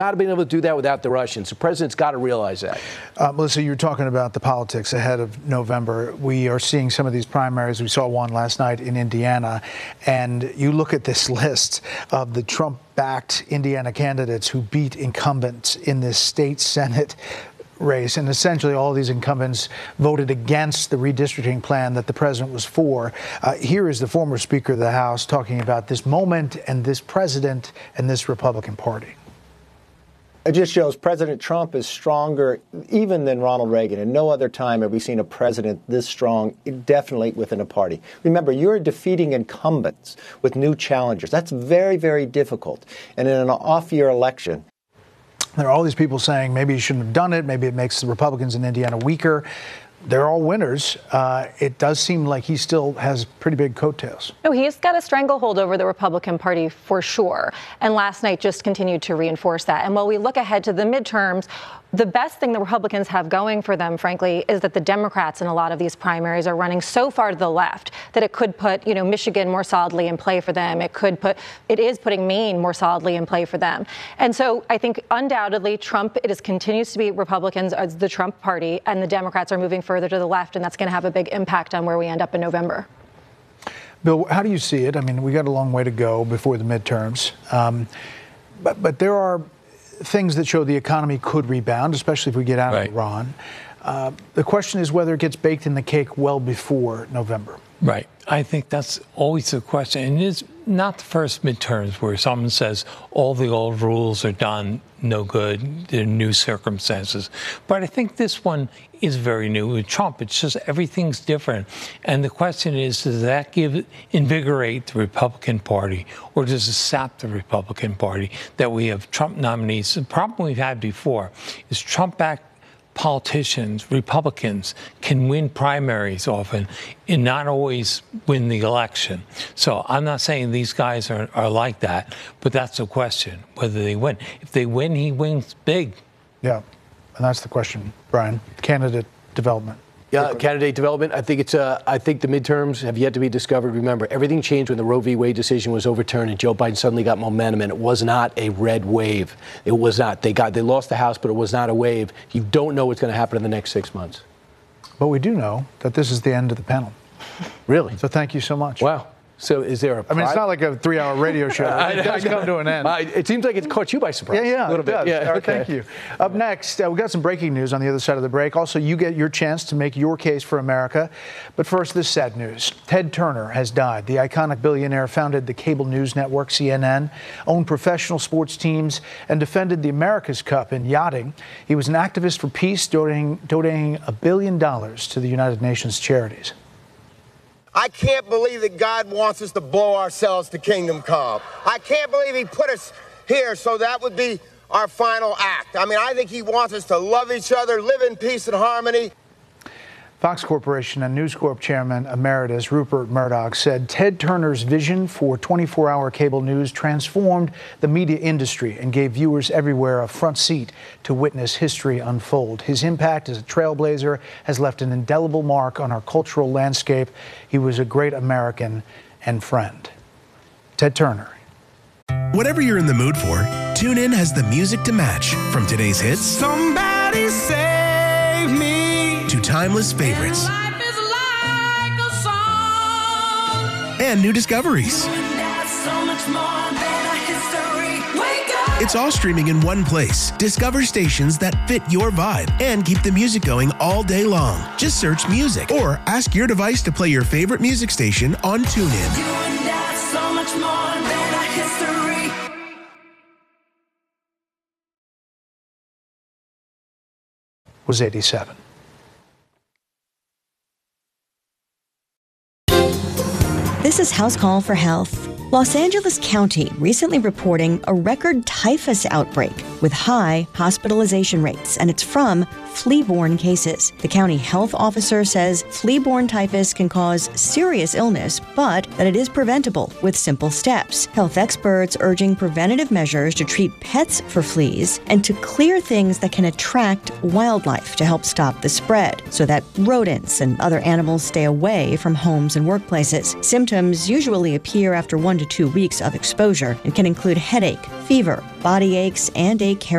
Not being able to do that without the Russians. The president's got to realize that. Melissa, you're talking about the politics ahead of November. We are seeing some of these primaries. We saw one last night in Indiana. And you look at this list of the Trump-backed Indiana candidates who beat incumbents in this state Senate race. And essentially all these incumbents voted against the redistricting plan that the president was for. Here is the former Speaker of the House talking about this moment and this president and this Republican Party. It just shows President Trump is stronger even than Ronald Reagan. And no other time have we seen a president this strong, definitely within a party. Remember, you're defeating incumbents with new challengers. That's very, very difficult. And in an off-year election, there are all these people saying maybe you shouldn't have done it. Maybe it makes the Republicans in Indiana weaker. They're all winners. It does seem like he still has pretty big coattails. No, he's got a stranglehold over the Republican Party for sure. And last night just continued to reinforce that. And while we look ahead to the midterms, the best thing the Republicans have going for them, frankly, is that the Democrats in a lot of these primaries are running so far to the left that it could put, Michigan more solidly in play for them. It is putting Maine more solidly in play for them. And so I think undoubtedly continues to be Republicans as the Trump party, and the Democrats are moving further to the left, and that's going to have a big impact on where we end up in November. Bill, how do you see it? I mean, we got a long way to go before the midterms, but there are things that show the economy could rebound, especially if we get out of Iran. The question is whether it gets baked in the cake well before November. Right. I think that's always the question. And it's not the first midterms where someone says all the old rules are done, no good, there are new circumstances. But I think this one is very new. With Trump, it's just everything's different. And the question is, does that invigorate the Republican Party, or does it sap the Republican Party that we have Trump nominees? The problem we've had before is Trump-backed politicians, Republicans, can win primaries often and not always win the election. So I'm not saying these guys are like that, but that's the question, whether they win. If they win, he wins big. Yeah, and that's the question, Brian. Candidate development. Yeah, candidate development. I think the midterms have yet to be discovered. Remember, everything changed when the Roe v. Wade decision was overturned and Joe Biden suddenly got momentum, and it was not a red wave. It was not. They lost the House, but it was not a wave. You don't know what's going to happen in the next 6 months. But we do know that this is the end of the panel. Really? So thank you so much. Wow. So is there I mean, it's not like a 3-hour radio show. It does come to an end. It seems like it's caught you by surprise. Yeah, a little bit. Does. Yeah, okay. Thank you. Up next, we got some breaking news on the other side of the break. Also, you get your chance to make your case for America. But first, this sad news. Ted Turner has died. The iconic billionaire founded the cable news network CNN, owned professional sports teams, and defended the America's Cup in yachting. He was an activist for peace, donating $1 billion to the United Nations charities. I can't believe that God wants us to blow ourselves to kingdom come. I can't believe he put us here so that would be our final act. I mean, I think he wants us to love each other, live in peace and harmony. Fox Corporation and News Corp Chairman Emeritus Rupert Murdoch said Ted Turner's vision for 24-hour cable news transformed the media industry and gave viewers everywhere a front seat to witness history unfold. His impact as a trailblazer has left an indelible mark on our cultural landscape. He was a great American and friend. Ted Turner. Whatever you're in the mood for, TuneIn has the music to match. From today's hits, Somebody Save Me, to timeless favorites and new discoveries. It's all streaming in one place. Discover stations that fit your vibe and keep the music going all day long. Just search music or ask your device to play your favorite music station on TuneIn. Was 87. This is House Call for Health. Los Angeles County recently reporting a record typhus outbreak with high hospitalization rates, and it's from flea-borne cases. The county health officer says flea-borne typhus can cause serious illness, but that it is preventable with simple steps. Health experts urging preventative measures to treat pets for fleas and to clear things that can attract wildlife to help stop the spread so that rodents and other animals stay away from homes and workplaces. Symptoms usually appear after 1 to 2 weeks of exposure and can include headache, fever, body aches, and a